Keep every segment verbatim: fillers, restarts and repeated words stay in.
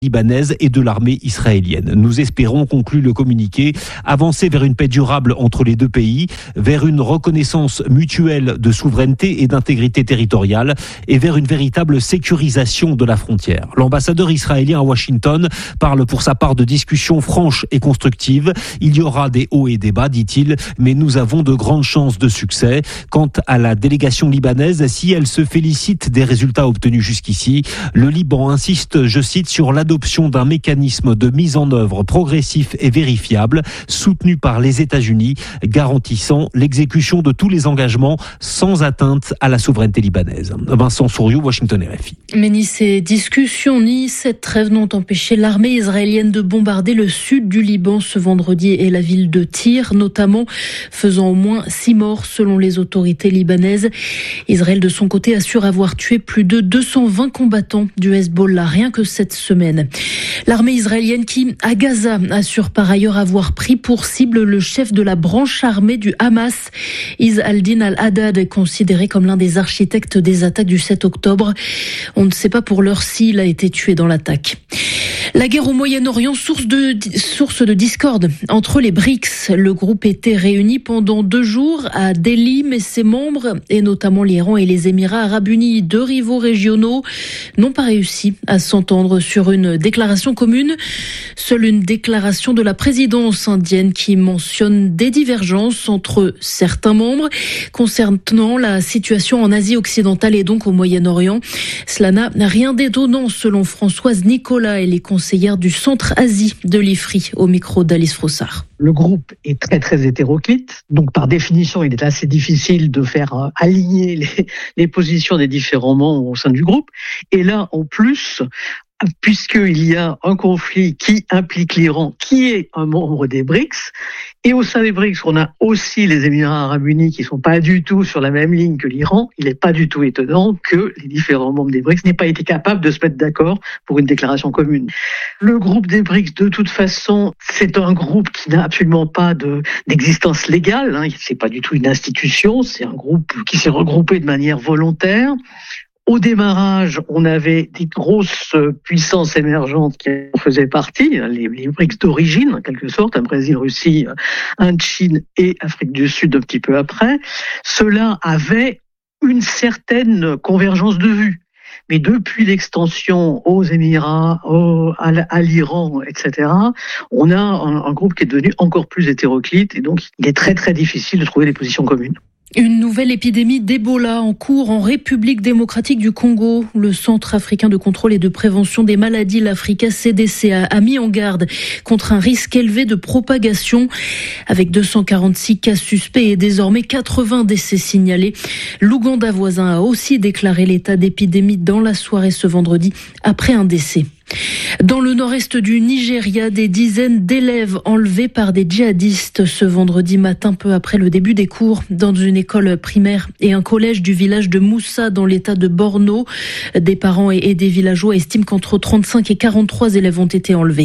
libanaise et de l'armée israélienne. Nous espérons, conclut le communiqué, avancer vers une paix durable entre les deux pays, vers une reconnaissance mutuelle de souveraineté et d'intégrité territoriale et vers une véritable sécurisation de la frontière. L'ambassadeur israélien à Washington parle pour sa part de discussions franches et constructives. Il y aura des hauts et des bas, dit-il, mais nous avons de grandes chances de succès. Quant à la délégation libanaise, si elle se félicite des résultats obtenus jusqu'ici, le Liban insiste, je cite, sur l'adoption d'un mécanisme de mise en œuvre progressif et vérifiable, soutenu par les États-Unis, garantissant l'exécution de tous les engagements sans atteinte à la souveraineté libanaise. Vincent Souriou, Washington R F I. Mais ni ces discussions ni cette trêve n'ont empêché l'armée israélienne de bombarder le sud du Liban ce vendredi et la ville de Tyr, notamment, faisant au moins six morts selon les autorités libanaises. Israël, de son côté, assure avoir tué plus de deux cent vingt combattants du Hezbollah, rien que cette semaine. L'armée israélienne qui, à Gaza, assure par ailleurs avoir pris pour cible le chef de la branche armée du Hamas. Izz al-Din al-Haddad est considéré comme l'un des architectes des attaques du sept octobre. On ne sait pas pour l'heure s'il a été tué dans l'attaque. La guerre au Moyen-Orient, source de, source de discorde entre les B R I C S. Le groupe était réuni pendant deux jours à Delhi, mais ses membres, et notamment l'Iran et les Émirats arabes unis, deux rivaux régionaux, n'ont pas réussi à s'entendre sur une déclaration commune. Seule une déclaration de la présidence indienne qui mentionne des divergences entre certains membres concernant la situation en Asie occidentale et donc au Moyen-Orient. Cela n'a rien d'étonnant selon Françoise Nicolas et les conseillère du Centre Asie de l'I F R I au micro d'Alice Frossard. Le groupe est très très hétéroclite, donc par définition il est assez difficile de faire euh, aligner les, les positions des différents membres au sein du groupe. Et là en plus, puisqu'il y a un conflit qui implique l'Iran, qui est un membre des B R I C S, et au sein des B R I C S, on a aussi les Émirats arabes unis qui sont pas du tout sur la même ligne que l'Iran, il n'est pas du tout étonnant que les différents membres des B R I C S n'aient pas été capables de se mettre d'accord pour une déclaration commune. Le groupe des B R I C S, de toute façon, c'est un groupe qui n'a absolument pas de, d'existence légale, hein, c'est pas du tout une institution, c'est un groupe qui s'est regroupé de manière volontaire. Au démarrage, on avait des grosses puissances émergentes qui en faisaient partie, les, les B R I C S d'origine, en quelque sorte, un Brésil, Russie, Inde, Chine et Afrique du Sud un petit peu après. Cela avait une certaine convergence de vues. Mais depuis l'extension aux Émirats, au, à, à l'Iran, et cetera, on a un, un groupe qui est devenu encore plus hétéroclite et donc il est très très difficile de trouver des positions communes. Une nouvelle épidémie d'Ebola en cours en République démocratique du Congo. Le Centre africain de contrôle et de prévention des maladies, l'Africa C D C, a, a mis en garde contre un risque élevé de propagation. Avec deux cent quarante-six cas suspects et désormais quatre-vingts décès signalés. L'Ouganda voisin a aussi déclaré l'état d'épidémie dans la soirée ce vendredi après un décès. Dans le nord-est du Nigeria, des dizaines d'élèves enlevés par des djihadistes ce vendredi matin, peu après le début des cours, dans une école primaire et un collège du village de Moussa dans l'état de Borno. Des parents et des villageois estiment qu'entre trente-cinq et quarante-trois élèves ont été enlevés.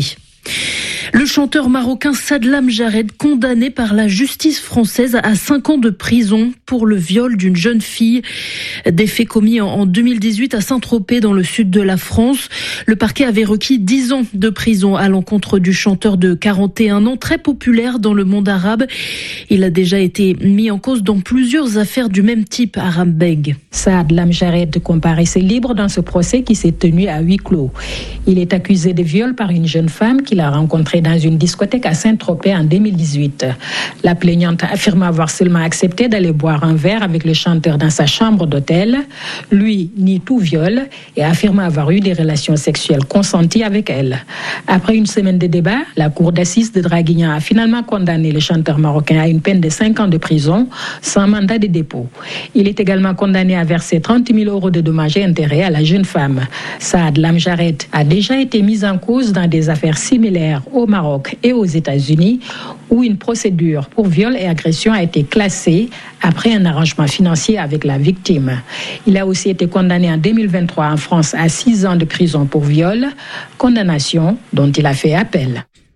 Le chanteur marocain Sadlam Jared, condamné par la justice française à cinq ans de prison pour le viol d'une jeune fille. Des faits commis en deux mille dix-huit à Saint-Tropez dans le sud de la France. Le parquet avait requis dix ans de prison à l'encontre du chanteur de quarante et un ans, très populaire dans le monde arabe. Il a déjà été mis en cause dans plusieurs affaires du même type à Rambeg. Sadlam Jared comparaissait libre dans ce procès qui s'est tenu à huis clos. Il est accusé de viol par une jeune femme qu'il a rencontrée dans une discothèque à Saint-Tropez en deux mille dix-huit. La plaignante affirme avoir seulement accepté d'aller boire un verre avec le chanteur dans sa chambre d'hôtel. Lui nie tout viol et affirme avoir eu des relations sexuelles consenties avec elle. Après une semaine de débat, la cour d'assises de Draguignan a finalement condamné le chanteur marocain à une peine de cinq ans de prison sans mandat de dépôt. Il est également condamné à verser trente mille euros de dommages et intérêts à la jeune femme. Saad Lamjaret a déjà été mis en cause dans des affaires similaires au Maroc et aux États-Unis, où une procédure pour viol et agression a été classée après un arrangement financier avec la victime. Il a aussi été condamné en deux mille vingt-trois en France à six ans de prison pour viol, condamnation dont il a fait appel.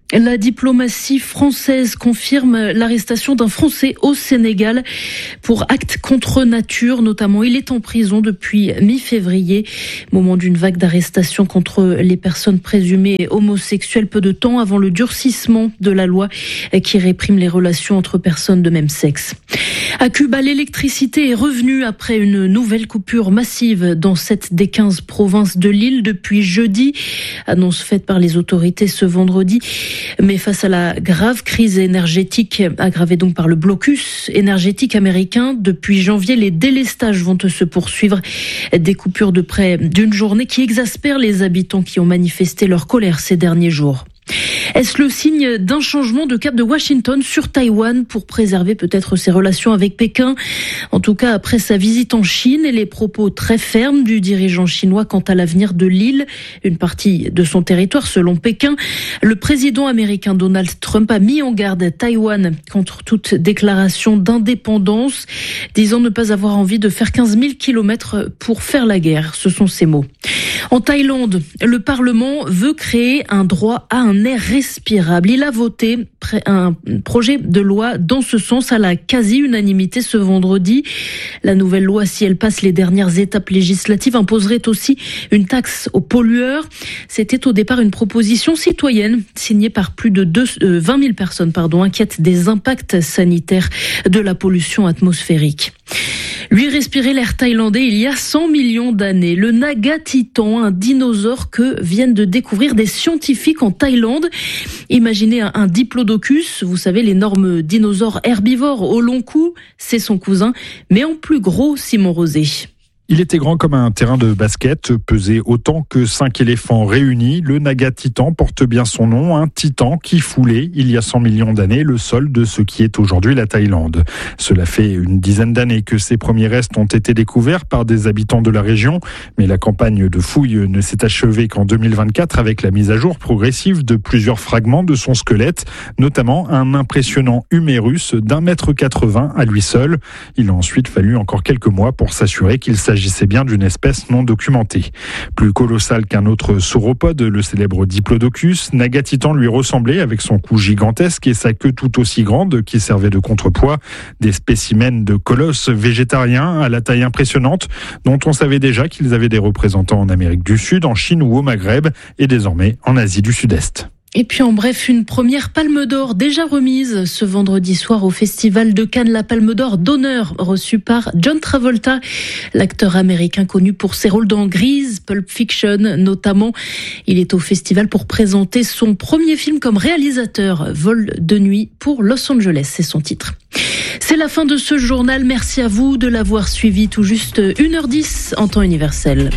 La diplomatie française confirme l'arrestation d'un Français au Sénégal pour actes contre nature. Notamment, il est en prison depuis mi-février, moment d'une vague d'arrestations contre les personnes présumées homosexuelles peu de temps avant le durcissement de la loi qui réprime les relations entre personnes de même sexe. À Cuba, l'électricité est revenue après une nouvelle coupure massive dans sept des quinze provinces de l'île depuis jeudi. Annonce faite par les autorités ce vendredi. Mais face à la grave crise énergétique aggravée donc par le blocus énergétique américain, depuis janvier, les délestages vont se poursuivre. Des coupures de près d'une journée qui exaspèrent les habitants qui ont manifesté leur colère ces derniers jours. Est-ce le signe d'un changement de cap de Washington sur Taïwan pour préserver peut-être ses relations avec Pékin ? En tout cas, après sa visite en Chine et les propos très fermes du dirigeant chinois quant à l'avenir de l'île, une partie de son territoire selon Pékin, le président américain Donald Trump a mis en garde Taïwan contre toute déclaration d'indépendance, disant ne pas avoir envie de faire quinze mille kilomètres pour faire la guerre. Ce sont ses mots. En Thaïlande, le Parlement veut créer un droit à un air respirable. Il a voté un projet de loi dans ce sens à la quasi-unanimité ce vendredi. La nouvelle loi, si elle passe les dernières étapes législatives, imposerait aussi une taxe aux pollueurs. C'était au départ une proposition citoyenne signée par plus de deux, euh, vingt mille personnes pardon, inquiètes des impacts sanitaires de la pollution atmosphérique. Lui respirait l'air thaïlandais il y a cent millions d'années. Le Nagatitan, un dinosaure que viennent de découvrir des scientifiques en Thaïlande. Imaginez un, un diplodocus, vous savez, l'énorme dinosaure herbivore au long cou, c'est son cousin, mais en plus gros, Simon Rosé. Il était grand comme un terrain de basket, pesait autant que cinq éléphants réunis. Le Nagatitan porte bien son nom, un titan qui foulait, il y a cent millions d'années, le sol de ce qui est aujourd'hui la Thaïlande. Cela fait une dizaine d'années que ces premiers restes ont été découverts par des habitants de la région, mais la campagne de fouilles ne s'est achevée qu'en deux mille vingt-quatre avec la mise à jour progressive de plusieurs fragments de son squelette, notamment un impressionnant humérus d'un mètre quatre-vingts à lui seul. Il a ensuite fallu encore quelques mois pour s'assurer qu'il s'agit Il s'agissait bien d'une espèce non documentée. Plus colossal qu'un autre sauropode, le célèbre Diplodocus, Nagatitan lui ressemblait avec son cou gigantesque et sa queue tout aussi grande qui servait de contrepoids. Des spécimens de colosses végétariens à la taille impressionnante dont on savait déjà qu'ils avaient des représentants en Amérique du Sud, en Chine ou au Maghreb et désormais en Asie du Sud-Est. Et puis en bref, une première palme d'or déjà remise ce vendredi soir au Festival de Cannes, la palme d'or d'honneur reçue par John Travolta, l'acteur américain connu pour ses rôles dans Grease, Pulp Fiction notamment. Il est au festival pour présenter son premier film comme réalisateur, Vol de nuit pour Los Angeles, c'est son titre. C'est la fin de ce journal, merci à vous de l'avoir suivi, tout juste une heure dix en temps universel.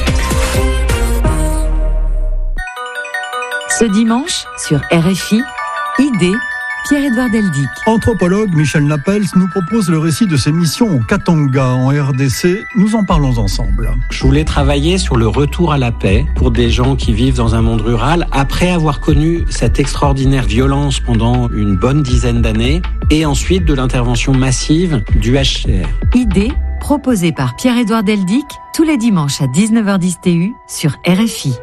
Ce dimanche, sur R F I, Idée, Pierre-Edouard Deldic. Anthropologue Michel Napels nous propose le récit de ses missions au Katanga, en R D C. Nous en parlons ensemble. Je voulais travailler sur le retour à la paix pour des gens qui vivent dans un monde rural après avoir connu cette extraordinaire violence pendant une bonne dizaine d'années et ensuite de l'intervention massive du H C R. Idée, proposée par Pierre-Edouard Deldic, tous les dimanches à dix-neuf heures dix T U sur R F I.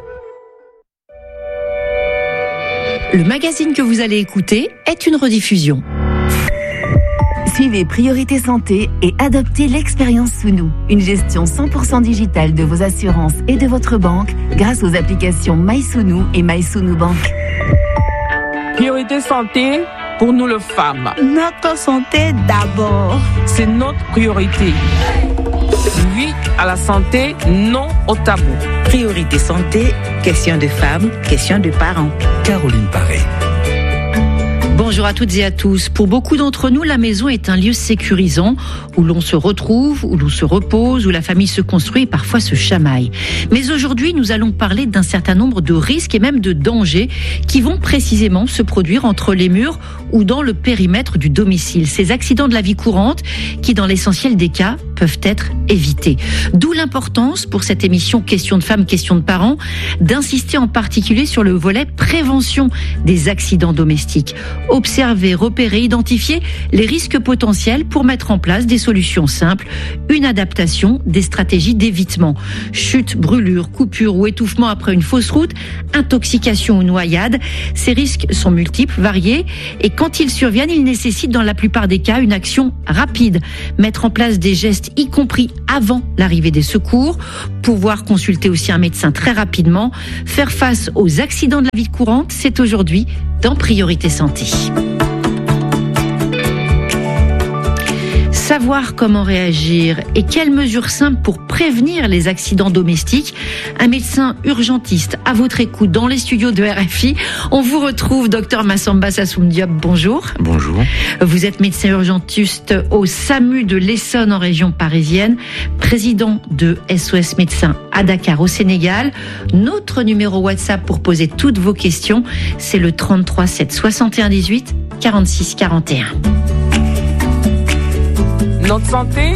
Le magazine que vous allez écouter est une rediffusion. Suivez Priorité Santé et adoptez l'expérience Sounou, une gestion cent pour cent digitale de vos assurances et de votre banque grâce aux applications MySounou et MySounou Bank. Priorité Santé, pour nous les femmes. Notre santé d'abord. C'est notre priorité. Oui à la santé, non au tabou. Priorité Santé, question de femmes, question de parents. Caroline Paré. Bonjour à toutes et à tous. Pour beaucoup d'entre nous, la maison est un lieu sécurisant où l'on se retrouve, où l'on se repose, où la famille se construit et parfois se chamaille. Mais aujourd'hui, nous allons parler d'un certain nombre de risques et même de dangers qui vont précisément se produire entre les murs ou dans le périmètre du domicile. Ces accidents de la vie courante qui, dans l'essentiel des cas, peuvent être évités. D'où l'importance pour cette émission Questions de femmes, questions de parents, d'insister en particulier sur le volet prévention des accidents domestiques. Observer, repérer, identifier les risques potentiels pour mettre en place des solutions simples, une adaptation des stratégies d'évitement. Chute, brûlure, coupure ou étouffement après une fausse route, intoxication ou noyade, ces risques sont multiples, variés, et quand ils surviennent, ils nécessitent dans la plupart des cas une action rapide. Mettre en place des gestes, y compris avant l'arrivée des secours, pouvoir consulter aussi un médecin très rapidement, faire face aux accidents de la vie courante, c'est aujourd'hui dans Priorité Santé. Savoir comment réagir et quelles mesures simples pour prévenir les accidents domestiques. Un médecin urgentiste à votre écoute dans les studios de R F I. On vous retrouve, docteur Massamba Sassoum Diop. Bonjour. Bonjour. Vous êtes médecin urgentiste au SAMU de l'Essonne en région parisienne, président de S O S Médecins à Dakar au Sénégal. Notre numéro WhatsApp pour poser toutes vos questions, c'est le trente-trois sept soixante et un dix-huit quarante-six quarante et un. Notre santé,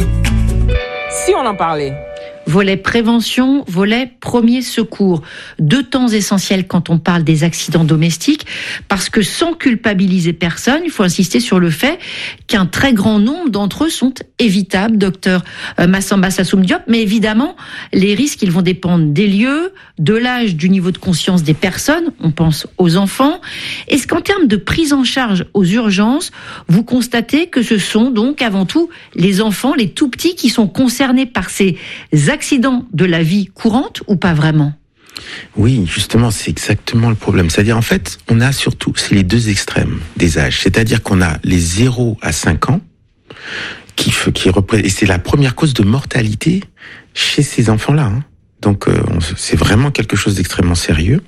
si on en parlait. Volet prévention, volet premier secours. Deux temps essentiels quand on parle des accidents domestiques, parce que sans culpabiliser personne, il faut insister sur le fait qu'un très grand nombre d'entre eux sont évitables, docteur Massamba Sassoum Diop. Mais évidemment, les risques, ils vont dépendre des lieux, de l'âge, du niveau de conscience des personnes. On pense aux enfants. Est-ce qu'en termes de prise en charge aux urgences, vous constatez que ce sont donc avant tout les enfants, les tout petits qui sont concernés par ces accidents de la vie courante ou pas vraiment ? Oui, justement, c'est exactement le problème. C'est-à-dire, en fait, on a surtout, c'est les deux extrêmes des âges. C'est-à-dire qu'on a les zéro à cinq ans, qui, qui représente, et c'est la première cause de mortalité chez ces enfants-là. Hein. Donc, euh, c'est vraiment quelque chose d'extrêmement sérieux.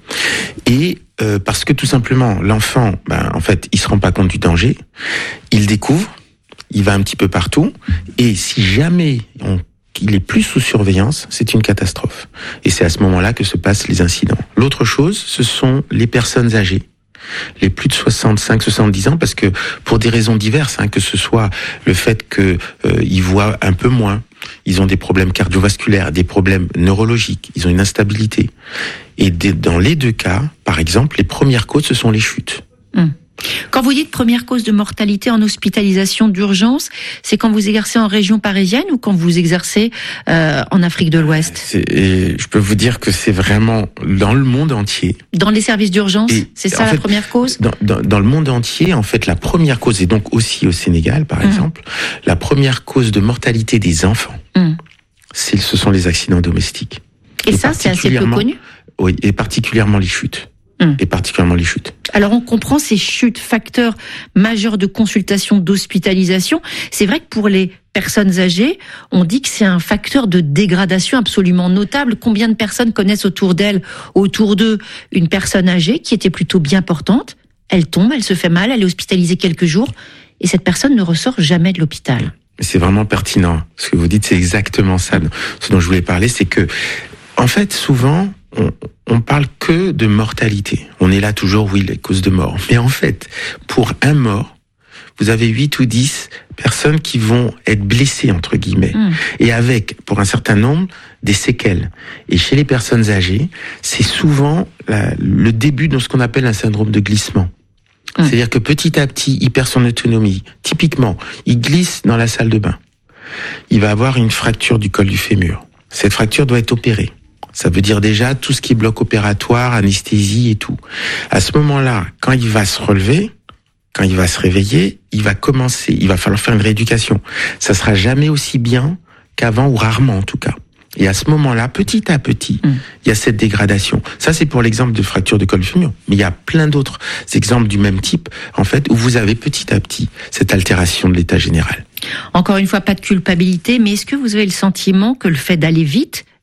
Et euh, parce que tout simplement, l'enfant, ben, en fait, il se rend pas compte du danger, il découvre, il va un petit peu partout, et si jamais on il est plus sous surveillance, c'est une catastrophe. Et c'est à ce moment-là que se passent les incidents. L'autre chose, ce sont les personnes âgées, les plus de soixante-cinq soixante-dix ans, parce que pour des raisons diverses, hein, que ce soit le fait que euh, ils voient un peu moins, ils ont des problèmes cardiovasculaires, des problèmes neurologiques, ils ont une instabilité. Et des, dans les deux cas, par exemple, les premières causes, ce sont les chutes. Mmh. Quand vous dites première cause de mortalité en hospitalisation d'urgence, c'est quand vous exercez en région parisienne ou quand vous exercez euh, en Afrique de l'Ouest ? C'est, et je peux vous dire que c'est vraiment dans le monde entier. Dans les services d'urgence, et c'est ça la fait, première cause ? dans, dans, dans le monde entier, en fait, la première cause, et donc aussi au Sénégal par mmh. exemple, la première cause de mortalité des enfants, mmh. c'est, ce sont les accidents domestiques. Et, et ça, c'est assez peu connu ? Oui, et particulièrement les chutes. Et particulièrement les chutes. Alors on comprend ces chutes, facteurs majeurs de consultation, d'hospitalisation. C'est vrai que pour les personnes âgées, on dit que c'est un facteur de dégradation absolument notable. Combien de personnes connaissent autour d'elles, autour d'eux, une personne âgée qui était plutôt bien portante, elle tombe, elle se fait mal, elle est hospitalisée quelques jours, et cette personne ne ressort jamais de l'hôpital. C'est vraiment pertinent. Ce que vous dites, c'est exactement ça. Ce dont je voulais parler, c'est que, en fait, souvent, on, on parle que de mortalité. On est là toujours, oui, les causes de mort. Mais en fait, pour un mort, vous avez huit ou dix personnes qui vont être blessées, entre guillemets. Mmh. Et avec, pour un certain nombre, des séquelles. Et chez les personnes âgées, c'est souvent la, le début de ce qu'on appelle un syndrome de glissement. Mmh. C'est-à-dire que petit à petit, il perd son autonomie. Typiquement, il glisse dans la salle de bain. Il va avoir une fracture du col du fémur. Cette fracture doit être opérée. Ça veut dire déjà tout ce qui est bloc opératoire, anesthésie et tout. À ce moment-là, quand il va se relever, quand il va se réveiller, il va commencer, il va falloir faire une rééducation. Ça sera jamais aussi bien qu'avant, ou rarement en tout cas. Et à ce moment-là, petit à petit, mmh. il y a cette dégradation. Ça, c'est pour l'exemple de fracture de col du fémur. Mais il y a plein d'autres exemples du même type, en fait, où vous avez petit à petit cette altération de l'état général. Encore une fois, pas de culpabilité, mais est-ce que vous avez le sentiment que le fait d'aller vite,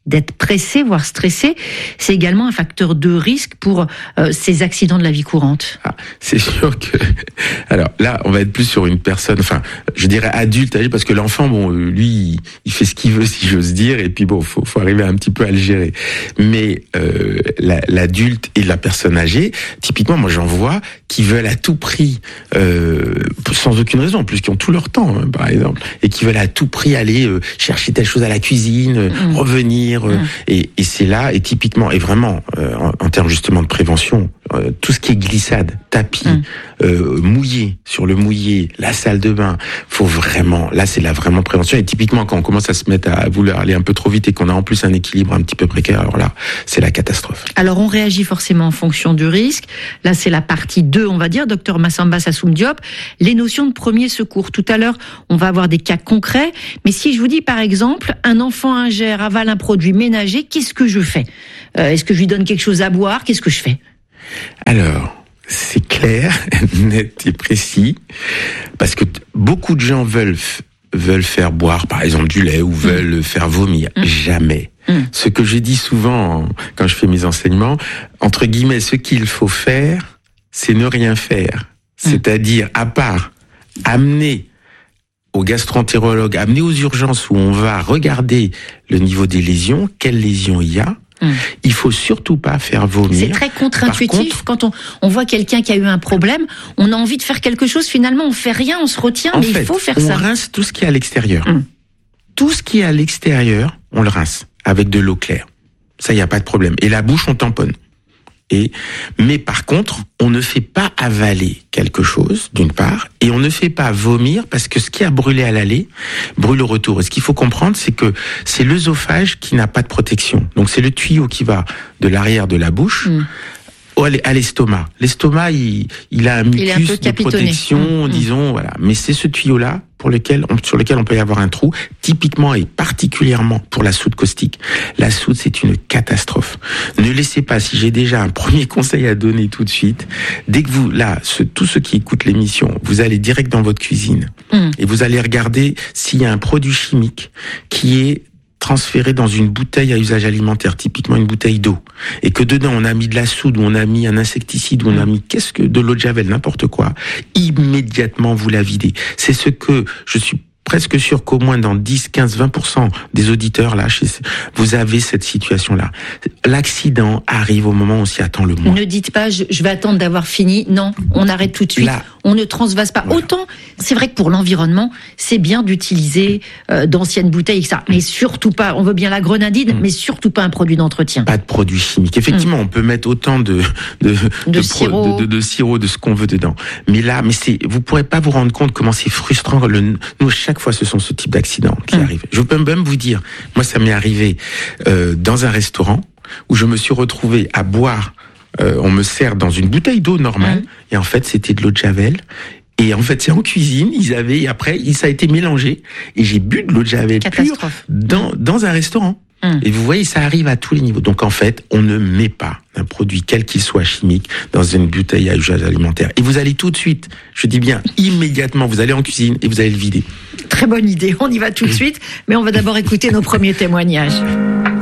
d'être pressé, voire stressé, c'est également un facteur de risque pour euh, ces accidents de la vie courante. Ah, c'est sûr que... Alors là, on va être plus sur une personne, enfin, je dirais adulte, parce que l'enfant, bon, lui, il fait ce qu'il veut, si j'ose dire, et puis bon, faut, faut arriver un petit peu à le gérer. Mais euh, la, l'adulte et la personne âgée, typiquement, moi j'en vois qui veulent à tout prix, euh, sans aucune raison, en plus qui ont tout leur temps, hein, par exemple, et qui veulent à tout prix aller euh, chercher telle chose à la cuisine, mmh. revenir, euh, mmh. et, et c'est là, et typiquement, et vraiment, euh, en, en termes justement de prévention, euh, tout ce qui est glissade, tapis, mmh. euh, mouillé, sur le mouillé, la salle de bain, faut vraiment, là c'est la vraiment prévention, et typiquement quand on commence à se mettre à vouloir aller un peu trop vite et qu'on a en plus un équilibre un petit peu précaire, alors là, c'est la catastrophe. Alors on réagit forcément en fonction du risque, là c'est la partie deux, on va dire, docteur Massamba Sassoum Diop, les notions de premier secours. Tout à l'heure, on va avoir des cas concrets, mais si je vous dis par exemple, un enfant ingère, avale un produit ménager, qu'est-ce que je fais ? euh, Est-ce que je lui donne quelque chose à boire ? Qu'est-ce que je fais ? Alors, c'est clair, net et précis, parce que t- beaucoup de gens veulent f- veulent faire boire, par exemple, du lait ou veulent mmh. faire vomir. Mmh. Jamais. Mmh. Ce que je dis souvent quand je fais mes enseignements, entre guillemets, ce qu'il faut faire, c'est ne rien faire. Mmh. C'est-à-dire, à part amener au gastro-entérologue, amener aux urgences où on va regarder le niveau des lésions, quelles lésions il y a. Hum. Il faut surtout pas faire vomir. C'est très contre-intuitif. Contre, quand on, on voit quelqu'un qui a eu un problème, on a envie de faire quelque chose, finalement on fait rien, on se retient, mais fait, il faut faire on ça. On rince tout ce qui est à l'extérieur. Hum. Tout ce qui est à l'extérieur, on le rince avec de l'eau claire. Ça, il n'y a pas de problème. Et la bouche, on tamponne. Et, mais par contre, on ne fait pas avaler quelque chose, d'une part, et on ne fait pas vomir parce que ce qui a brûlé à l'aller brûle au retour. Et ce qu'il faut comprendre, c'est que c'est l'œsophage qui n'a pas de protection. Donc c'est le tuyau qui va de l'arrière de la bouche mmh. à l'estomac. L'estomac, il, il a un mucus un de protection, mmh. disons, voilà. Mais c'est ce tuyau-là pour lequel, on, sur lequel on peut y avoir un trou, typiquement et particulièrement pour la soude caustique. La soude, c'est une catastrophe. Ne laissez pas, si j'ai déjà un premier conseil à donner tout de suite, dès que vous, là, ce, tous ceux qui écoutent l'émission, vous allez direct dans votre cuisine mmh. et vous allez regarder s'il y a un produit chimique qui est transféré dans une bouteille à usage alimentaire, typiquement une bouteille d'eau, et que dedans on a mis de la soude, ou on a mis un insecticide, ou on a mis qu'est-ce que de l'eau de javel, n'importe quoi, immédiatement vous la videz. C'est ce que je suis presque sûr qu'au moins dans dix, quinze, vingt pour cent des auditeurs là, vous avez cette situation-là. L'accident arrive au moment où on s'y attend le moins. Ne dites pas je, je vais attendre d'avoir fini. Non, on arrête tout de suite. Là, on ne transvase pas. Voilà. Autant, c'est vrai que pour l'environnement, c'est bien d'utiliser euh, d'anciennes bouteilles, et ça. Mais surtout pas, on veut bien la grenadine, mmh. mais surtout pas un produit d'entretien. Pas de produits chimiques. Effectivement, mmh. on peut mettre autant de de de, de, sirop. Pro, de, de, de sirop, de ce qu'on veut dedans. Mais là, mais c'est, vous pourrez pas vous rendre compte comment c'est frustrant. Le, nous, chaque fois, ce sont ce type d'accidents qui mmh. arrivent. Je peux même vous dire, moi, ça m'est arrivé euh, dans un restaurant où je me suis retrouvé à boire. Euh, on me sert dans une bouteille d'eau normale, mmh. et en fait, c'était de l'eau de javel. Et en fait, c'est en cuisine, ils avaient, et après, ça a été mélangé, et j'ai bu de l'eau de javel pure dans, dans un restaurant. Mmh. Et vous voyez, ça arrive à tous les niveaux. Donc en fait, on ne met pas un produit, quel qu'il soit chimique, dans une bouteille à usage alimentaire. Et vous allez tout de suite, je dis bien immédiatement, vous allez en cuisine et vous allez le vider. Très bonne idée, on y va tout de suite, mais on va d'abord écouter nos premiers témoignages.